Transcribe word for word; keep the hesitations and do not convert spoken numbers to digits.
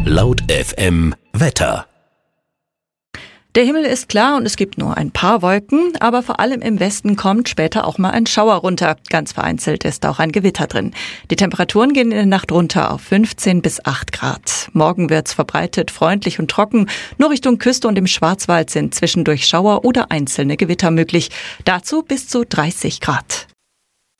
Laut F M Wetter. Der Himmel ist klar und es gibt nur ein paar Wolken, aber vor allem im Westen kommt später auch mal ein Schauer runter. Ganz vereinzelt ist auch ein Gewitter drin. Die Temperaturen gehen in der Nacht runter auf fünfzehn bis acht Grad. Morgen wird's verbreitet freundlich und trocken. Nur Richtung Küste und im Schwarzwald sind zwischendurch Schauer oder einzelne Gewitter möglich. Dazu bis zu dreißig Grad.